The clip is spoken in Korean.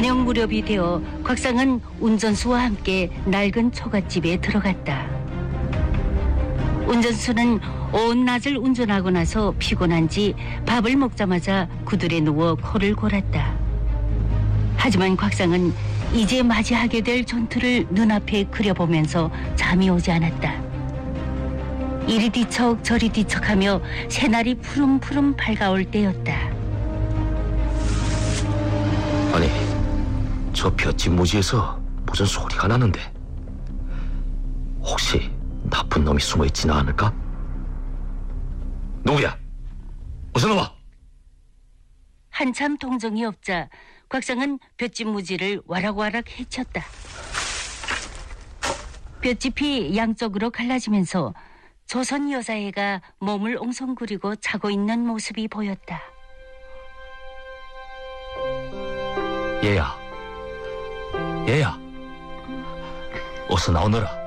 저녁 무렵이 되어 곽상은 운전수와 함께 낡은 초가집에 들어갔다. 운전수는 온 낮을 운전하고 나서 피곤한지 밥을 먹자마자 구들에 누워 코를 골았다. 하지만 곽상은 이제 맞이하게 될 전투를 눈앞에 그려보면서 잠이 오지 않았다. 이리 뒤척 저리 뒤척하며 새날이 푸름푸름 밝아올 때였다. 아니, 저 볏짚 무지에서 무슨 소리가 나는데 혹시 나쁜 놈이 숨어있지는 않을까? 누구야? 어서 나와! 한참 동정이 없자 곽상은 볏짚 무지를 와락와락 헤쳤다. 볏짚이 양쪽으로 갈라지면서 조선 여자애가 몸을 옹성구리고 자고 있는 모습이 보였다. 얘야, 어서 나오너라.